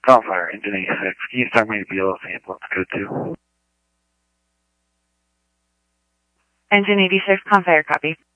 Crossfire, Engine 86. Can you start me to BLS Airport Code 2? Engine 86, Crossfire, copy.